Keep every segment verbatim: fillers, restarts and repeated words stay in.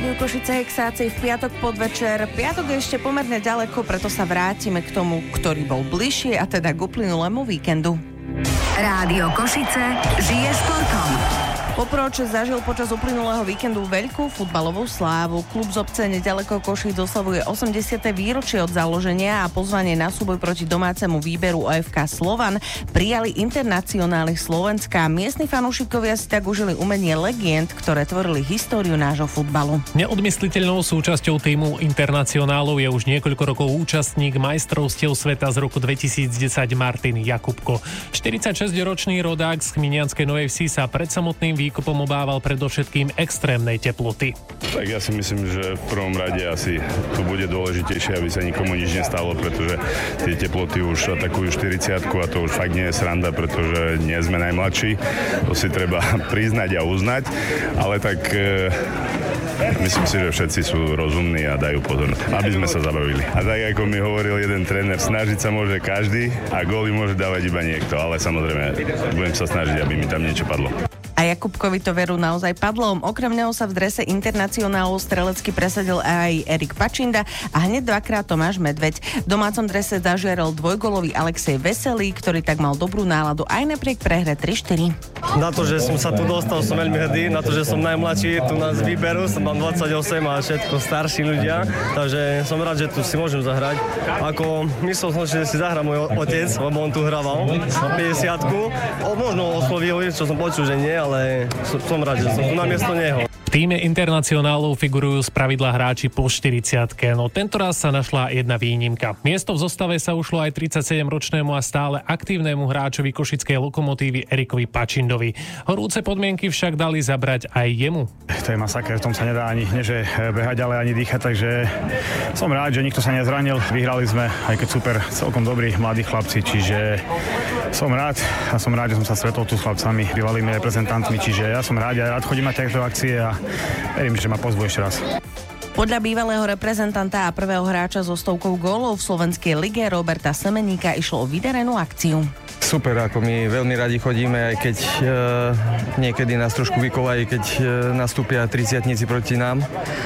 Rádiu Košice Hexáci v piatok podvečer. Piatok je ešte pomerne ďaleko, preto sa vrátime k tomu, ktorý bol bližšie, a teda k uplynulému víkendu. Rádio Košice žije športom. Poproč zažil počas uplynulého víkendu veľkú futbalovú slávu. Klub z obce nedaleko Košíc oslavuje osemdesiate výročie od založenia a pozvanie na súboj proti domácemu výberu ó ef ká Slovan prijali internacionály Slovenska. Miestni fanúšikovia si tak užili umenie legend, ktoré tvorili históriu nášho futbalu. Neodmysliteľnou súčasťou týmu internacionálov je už niekoľko rokov účastník majstrovstiev sveta z roku dvetisícdesať Martin Jakubko. štyridsaťšesťročný rodák z Chminianskej Novej Vsi sa pred samotným výkupom obával predovšetkým extrémnej teploty. Tak ja si myslím, že v prvom rade asi tu bude dôležitejšie, aby sa nikomu nič nestalo, pretože tie teploty už atakujú štyridsiatku a to už fakt nie je sranda, pretože nie sme najmladší. To si treba priznať a uznať, ale tak e, myslím si, že všetci sú rozumní a dajú pozor, aby sme sa zabavili. A tak ako mi hovoril jeden tréner, snažiť sa môže každý a góly môže dávať iba niekto, ale samozrejme budem sa snažiť, aby mi tam niečo padlo. A Jakubkovi to veru naozaj padlo. Okrem neho sa v drese internacionálov strelecky presadil aj Erik Pačinda a hneď dvakrát Tomáš Medveď. V domácom drese zažiaril dvojgolový Alexej Veselý, ktorý tak mal dobrú náladu aj napriek prehre tri štyri. Na to, že som sa tu dostal, som veľmi hrdý. Na to, že som najmladší, tu nás vyberú, som mám dvadsaťosem a všetko starší ľudia. Takže som rád, že tu si môžem zahrať. Ako myslel som, že si zahrá môj otec, lebo on tu hrával na päťdesiatku. Možno oslovil, čo som počul, že nie, ale som, som rád, že som tu namiesto neho. V tíme internacionálov figurujú spravidla hráči po štyridsiatke, no tentoraz sa našla jedna výnimka. Miesto v zostave sa ušlo aj tridsaťsedemročnému a stále aktívnemu hráčovi košickej Lokomotívy Erikovi Pačindovi. Horúce podmienky však dali zabrať aj jemu. To je masaker, v tom sa nedá ani neže behať, ale ani dýchať, takže som rád, že nikto sa nezranil. Vyhrali sme, aj keď super, celkom dobrí mladí chlapci, čiže som rád a som rád, že som sa stretol tu s chlapcami, bývalými reprezentantmi, čiže ja som rád a rád chodím na tieto akcie a verím, že ma pozvú ešte raz. Podľa bývalého reprezentanta a prvého hráča so stovkou gólov v slovenskej lige Roberta Semeníka išlo o vydarenú akciu. Super, ako my veľmi radi chodíme, aj keď e, niekedy nás trošku vykovajú, keď e, nastúpia tridsiatnici proti nám.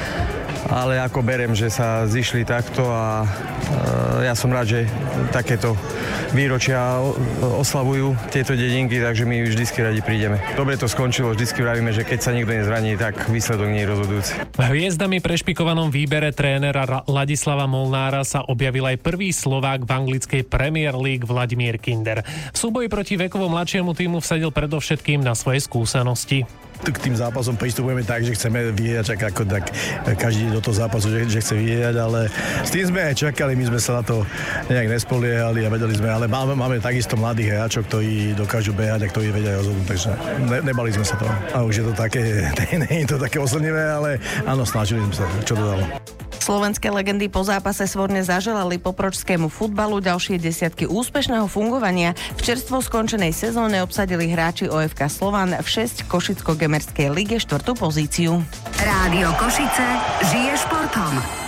Ale ako berem, že sa zišli takto a e, ja som rád, že takéto výročia oslavujú tieto dedinky, takže my vždycky radi prídeme. Dobre to skončilo, vždycky vravíme, že keď sa nikto nezraní, tak výsledok nie je rozhodujúci. Hviezdami prešpikovanom výbere trénera Ladislava Molnára sa objavil aj prvý Slovák v anglickej Premier League Vladimír Kinder. V súboji proti vekovo mladšiemu týmu vsadil predovšetkým na svoje skúsenosti. K tým zápasom pristupujeme tak, že chceme vyhrať, čak ako tak každý do toho zápasu, že, že chce vyhrať, ale s tým sme aj čakali, my sme sa na to nejak nespoliehali a vedeli sme, ale máme, máme takisto mladých hráčov, ktorí dokážu behať a ktorí vedia rozhodnúť, takže ne, nebali sme sa toho. A už je to také, nie je to také oslnivé, ale áno, snažili sme sa, čo to dalo. Slovenské legendy po zápase svorne zaželali popročskému futbalu ďalšie desiatky úspešného fungovania. V čerstvo skončenej sezóne obsadili hráči ó ef ká Slovan v šesť Košicko-Gemerskej lige štvrtú pozíciu. Rádio Košice žije športom.